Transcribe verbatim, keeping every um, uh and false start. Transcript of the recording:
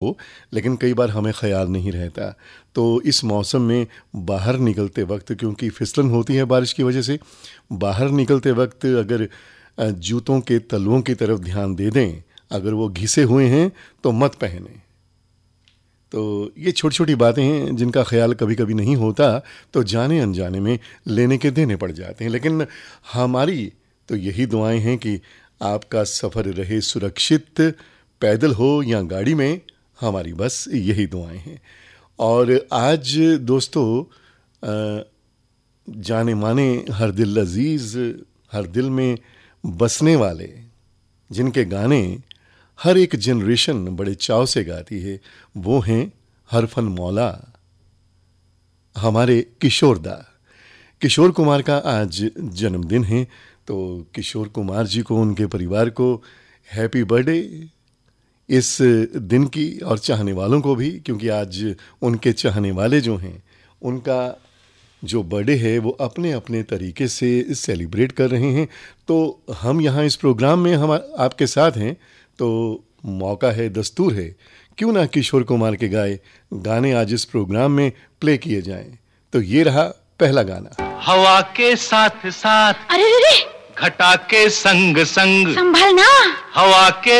हो, लेकिन कई बार हमें ख्याल नहीं रहता। तो इस मौसम में बाहर निकलते वक्त, क्योंकि फिसलन होती है बारिश की वजह से, बाहर निकलते वक्त अगर जूतों के तलवों की तरफ ध्यान दे दें, अगर वो घिसे हुए हैं तो मत पहने। तो ये छोटी छोटी बातें हैं जिनका ख्याल कभी कभी नहीं होता, तो जाने अनजाने में लेने के देने पड़ जाते हैं। लेकिन हमारी तो यही दुआएं हैं कि आपका सफ़र रहे सुरक्षित, पैदल हो या गाड़ी में, हमारी बस यही दुआएं हैं। और आज दोस्तों, जाने माने, हर दिल अजीज़, हर दिल में बसने वाले, जिनके गाने हर एक जनरेशन बड़े चाव से गाती है, वो हैं हरफन मौला, हमारे किशोर दा। किशोर कुमार का आज जन्मदिन है, तो किशोर कुमार जी को, उनके परिवार को हैप्पी बर्थडे इस दिन की, और चाहने वालों को भी, क्योंकि आज उनके चाहने वाले जो हैं, उनका जो बर्थडे है वो अपने अपने तरीके से सेलिब्रेट कर रहे हैं। तो हम यहाँ इस प्रोग्राम में हम आपके साथ हैं, तो मौका है, दस्तूर है, क्यों ना किशोर कुमार के गाए गाने आज इस प्रोग्राम में प्ले किए जाएं। तो ये रहा पहला गाना। हवा के साथ साथ, अरे रे रे, घटा के संग संग, संभलना, हवा के